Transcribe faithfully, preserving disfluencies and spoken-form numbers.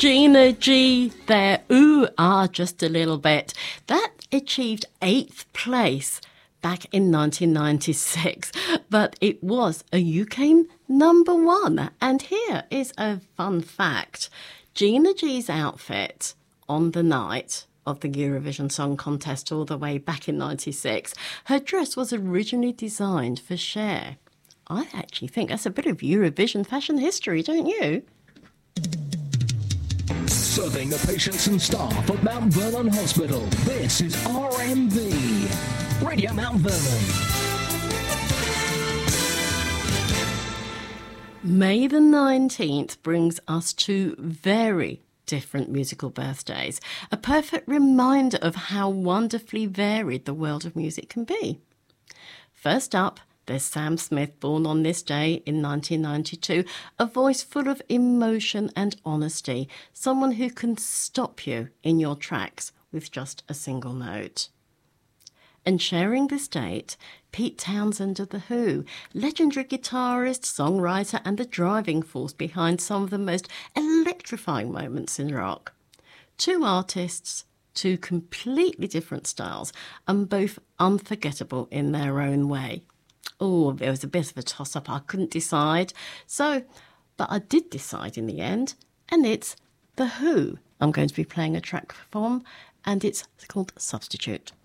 Gina G there, ooh, ah, just a little bit. That achieved eighth place back in nineteen ninety-six, but it was a U K number one. And here is a fun fact. Gina G's outfit on the night of the Eurovision Song Contest all the way back in ninety-six, her dress was originally designed for Cher. I actually think that's a bit of Eurovision fashion history, don't you? Serving the patients and staff at Mount Vernon Hospital, this is R M V, Radio Mount Vernon. May the nineteenth brings us two very different musical birthdays, a perfect reminder of how wonderfully varied the world of music can be. First up, there's Sam Smith, born on this day in nineteen ninety-two, a voice full of emotion and honesty, someone who can stop you in your tracks with just a single note. And sharing this date, Pete Townsend of The Who, legendary guitarist, songwriter and the driving force behind some of the most electrifying moments in rock. Two artists, two completely different styles, and both unforgettable in their own way. Oh, there was a bit of a toss-up. I couldn't decide. So, but I did decide in the end, and it's The Who I'm going to be playing a track from, and it's called Substitute.